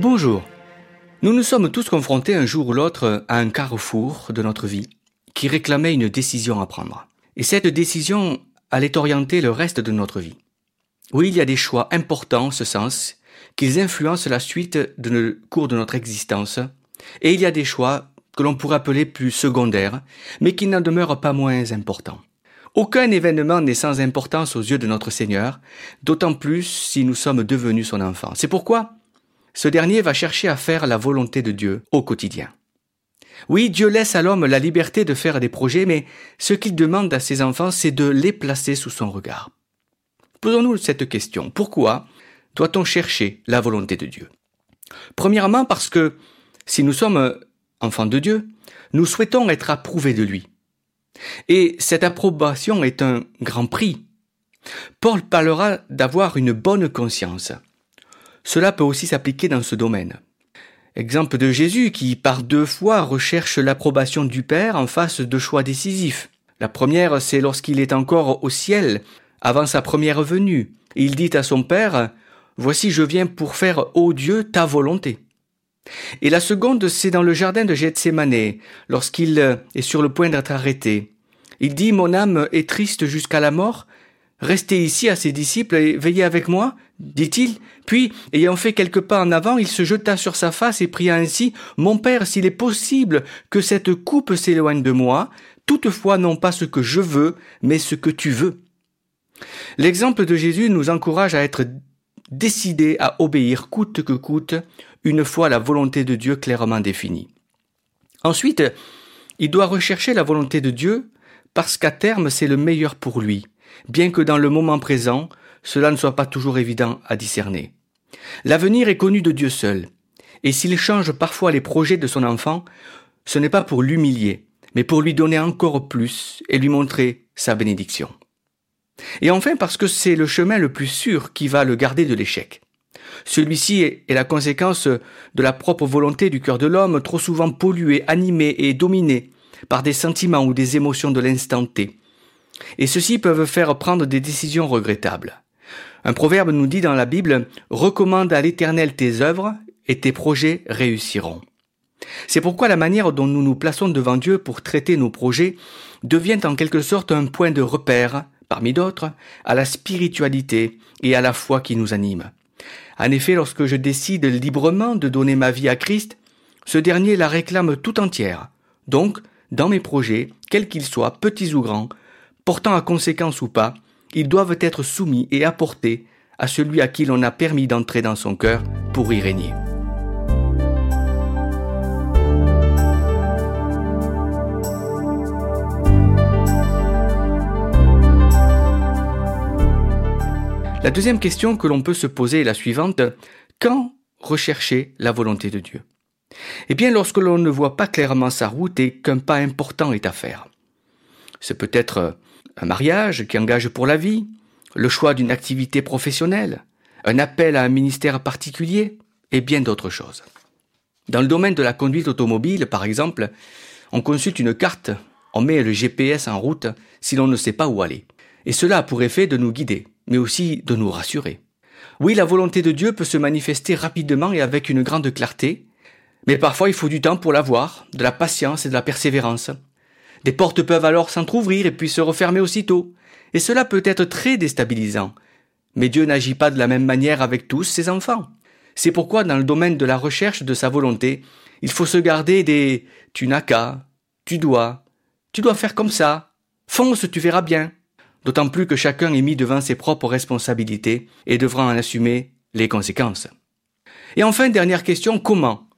Bonjour. Nous nous sommes tous confrontés un jour ou l'autre à un carrefour de notre vie qui réclamait une décision à prendre. Et cette décision allait orienter le reste de notre vie. Oui, il y a des choix importants en ce sens, qu'ils influencent la suite de cours de notre existence. Et il y a des choix que l'on pourrait appeler plus secondaires, mais qui n'en demeurent pas moins importants. Aucun événement n'est sans importance aux yeux de notre Seigneur, d'autant plus si nous sommes devenus son enfant. C'est pourquoi ce dernier va chercher à faire la volonté de Dieu au quotidien. Oui, Dieu laisse à l'homme la liberté de faire des projets, mais ce qu'il demande à ses enfants, c'est de les placer sous son regard. Posons-nous cette question. Pourquoi doit-on chercher la volonté de Dieu ? Premièrement, parce que si nous sommes enfants de Dieu, nous souhaitons être approuvés de lui. Et cette approbation est un grand prix. Paul parlera d'avoir une bonne conscience. Cela peut aussi s'appliquer dans ce domaine. Exemple de Jésus qui, par 2 fois, recherche l'approbation du Père en face de choix décisifs. La première, c'est lorsqu'il est encore au ciel, avant sa première venue. Il dit à son Père, « Voici, je viens pour faire, ô Dieu, ta volonté. » Et la seconde, c'est dans le jardin de Gethsémanée, lorsqu'il est sur le point d'être arrêté. Il dit, « Mon âme est triste jusqu'à la mort. Restez ici à ses disciples et veillez avec moi, dit-il. Puis, ayant fait quelques pas en avant, il se jeta sur sa face et pria ainsi, « Mon Père, s'il est possible que cette coupe s'éloigne de moi, toutefois non pas ce que je veux, mais ce que tu veux. » L'exemple de Jésus nous encourage à être décidés à obéir coûte que coûte, une fois la volonté de Dieu clairement définie. Ensuite, il doit rechercher la volonté de Dieu parce qu'à terme, c'est le meilleur pour lui, bien que dans le moment présent, cela ne soit pas toujours évident à discerner. L'avenir est connu de Dieu seul, et s'il change parfois les projets de son enfant, ce n'est pas pour l'humilier, mais pour lui donner encore plus et lui montrer sa bénédiction. Et enfin parce que c'est le chemin le plus sûr qui va le garder de l'échec. Celui-ci est la conséquence de la propre volonté du cœur de l'homme, trop souvent pollué, animé et dominé par des sentiments ou des émotions de l'instant T. Et ceux-ci peuvent faire prendre des décisions regrettables. Un proverbe nous dit dans la Bible « Recommande à l'Éternel tes œuvres et tes projets réussiront ». C'est pourquoi la manière dont nous nous plaçons devant Dieu pour traiter nos projets devient en quelque sorte un point de repère, parmi d'autres, à la spiritualité et à la foi qui nous anime. En effet, lorsque je décide librement de donner ma vie à Christ, ce dernier la réclame tout entière. Donc, dans mes projets, quels qu'ils soient, petits ou grands, portant à conséquence ou pas, ils doivent être soumis et apportés à celui à qui l'on a permis d'entrer dans son cœur pour y régner. La deuxième question que l'on peut se poser est la suivante. Quand rechercher la volonté de Dieu ? Eh bien, lorsque l'on ne voit pas clairement sa route et qu'un pas important est à faire. C'est peut-être un mariage qui engage pour la vie, le choix d'une activité professionnelle, un appel à un ministère particulier et bien d'autres choses. Dans le domaine de la conduite automobile, par exemple, on consulte une carte, on met le GPS en route si l'on ne sait pas où aller. Et cela a pour effet de nous guider, mais aussi de nous rassurer. Oui, la volonté de Dieu peut se manifester rapidement et avec une grande clarté, mais parfois il faut du temps pour la voir, de la patience et de la persévérance. Des portes peuvent alors s'entr'ouvrir et puis se refermer aussitôt, et cela peut être très déstabilisant. Mais Dieu n'agit pas de la même manière avec tous ses enfants. C'est pourquoi dans le domaine de la recherche de sa volonté, il faut se garder des « tu n'as qu'à »,« tu dois faire comme ça »,« fonce, tu verras bien ». D'autant plus que chacun est mis devant ses propres responsabilités et devra en assumer les conséquences. Et enfin, dernière question, comment